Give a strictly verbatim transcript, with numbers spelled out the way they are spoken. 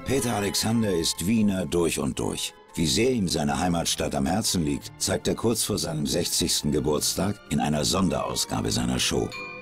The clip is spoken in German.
Peter Alexander ist Wiener durch und durch. Wie sehr ihm seine Heimatstadt am Herzen liegt, zeigt er kurz vor seinem sechzigsten Geburtstag in einer Sonderausgabe seiner Show.